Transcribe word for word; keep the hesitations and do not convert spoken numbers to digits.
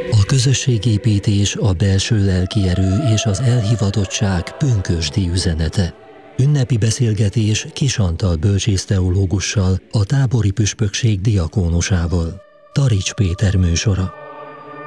A közösségépítés, a belső lelkierő és az elhivatottság pünkösdi üzenete. Ünnepi beszélgetés Kiss Antal bölcsészteológussal, a tábori püspökség diakónusával. Tarics Péter műsora.